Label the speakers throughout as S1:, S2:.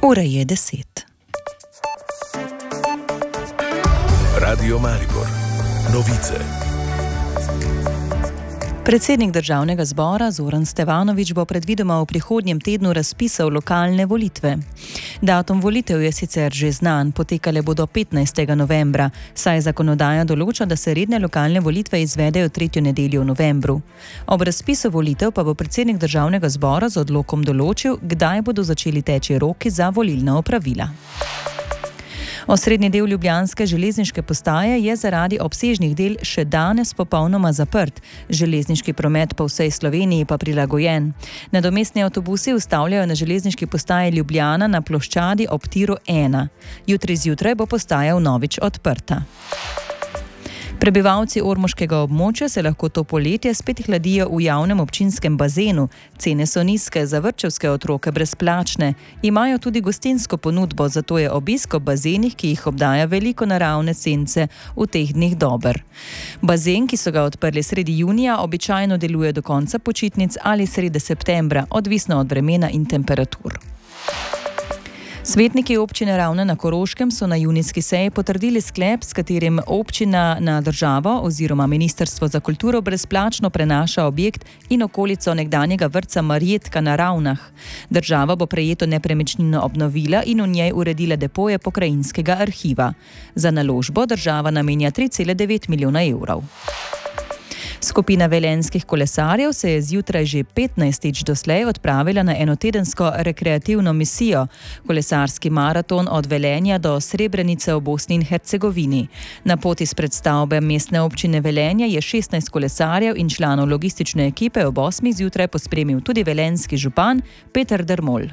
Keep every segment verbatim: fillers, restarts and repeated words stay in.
S1: Ura je deset.
S2: Radio Maribor. Novice.
S1: Predsednik državnega zbora Zoran Stevanović bo predvidoma v prihodnjem tednu razpisal lokalne volitve. Datum volitev je sicer že znan, potekale bodo petnajstega novembra, saj zakonodaja določa, da se redne lokalne volitve izvedejo tretjo nedeljo v novembru. Ob razpisu volitev pa bo predsednik državnega zbora z odlokom določil, kdaj bodo začeli teči roki za volilna opravila. Osrednji del ljubljanske železniške postaje je zaradi obsežnih del še danes popolnoma zaprt, železniški promet po vsej Sloveniji pa prilagojen. Nadomestni avtobusi ustavljajo na železniški postaji Ljubljana na ploščadi ob tiru ena. Jutri zjutraj bo postaja vnovič odprta. Prebivalci ormoškega območja se lahko to poletje spet hladijo v javnem občinskem bazenu. Cene so nizke, za vrtčevske otroke brezplačne. Imajo tudi gostinsko ponudbo, zato je obisk ob bazenih, ki jih obdaja veliko naravne sence, v teh dneh dober. Bazen, ki so ga odprli sredi junija, običajno deluje do konca počitnic ali sredi septembra, odvisno od vremena in temperatur. Svetniki občine Ravne na Koroškem so na junijski seji potrdili sklep, s katerim občina na državo oziroma Ministrstvo za kulturo brezplačno prenaša objekt in okolico nekdanjega vrtca Marjetka na Ravnah. Država bo prejeto nepremičnino obnovila in v njej uredila depoje pokrajinskega arhiva. Za naložbo država namenja tri cele devet milijona evrov. Skupina velenjskih kolesarjev se je zjutraj že petnajstič doslej odpravila na enotedensko rekreativno misijo, kolesarski maraton od Velenja do Srebrenice v Bosni in Hercegovini. Na poti s predstavbe mestne občine Velenje je šestnajst kolesarjev in članov logistične ekipe ob osmih zjutraj pospremil tudi velenjski župan Peter Dermol.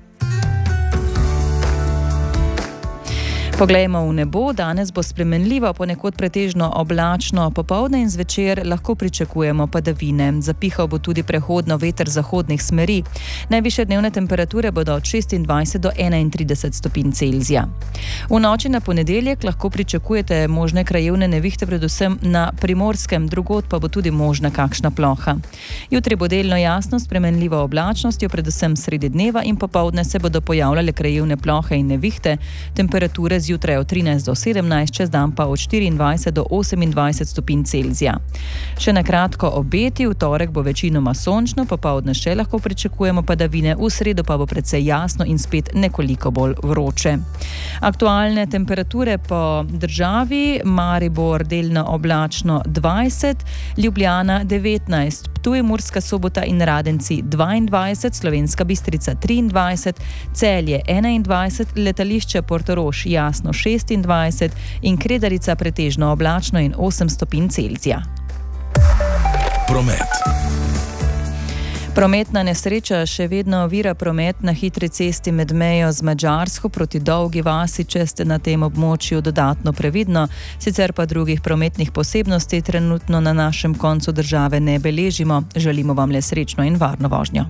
S1: Poglejmo v nebo, danes bo spremenljivo, ponekod pretežno oblačno, popoldne in zvečer lahko pričakujemo padavine. Zapihal bo tudi prehodno veter zahodnih smeri. Najvišje dnevne temperature bodo od šestindvajset do enaintrideset stopinj Celzija. V noči na ponedeljek lahko pričakujete možne krajevne nevihte, predvsem na Primorskem, drugod pa bo tudi možna kakšna ploha. Jutri bo delno jasno, spremenljivo oblačnostjo, predvsem sredi dneva in popoldne se bodo pojavljale krajevne plohe in nevihte, temperature zjutraj od trinajst do sedemnajst, čez dan pa od štiriindvajset do osemindvajset stopinj Celzija. Še na kratko obeti, v torek bo večinoma sončno, popoldne še lahko pričakujemo padavine, v sredo pa bo precej jasno in spet nekoliko bolj vroče. Aktualne temperature po državi: Maribor delno oblačno dvajset, Ljubljana devetnajst, Ptuj, Murska Sobota in Radenci dvaindvajset, Slovenska Bistrica triindvajset, Celje enaindvajset, letališče Portorož jasno šestindvajset in Kredarica pretežno oblačno in osem stopinj Celzija.
S2: Promet.
S1: Prometna nesreča še vedno ovira promet na hitri cesti med mejo z Madžarsko proti Dolgi vasi, če ste na tem območju dodatno previdno, sicer pa drugih prometnih posebnosti trenutno na našem koncu države ne beležimo. Želimo vam le srečno in varno vožnjo.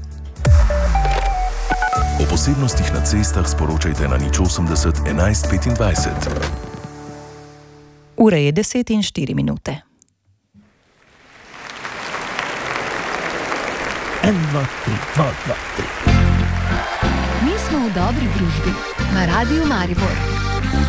S2: O posebnostih na cestah sporočajte na nič osemdeset enajst petindvajset.
S1: Ura je deset in štiri minute.
S3: En, dva, tri, dva, dva, tri.
S4: Mi smo v dobri družbi na Radiu Maribor.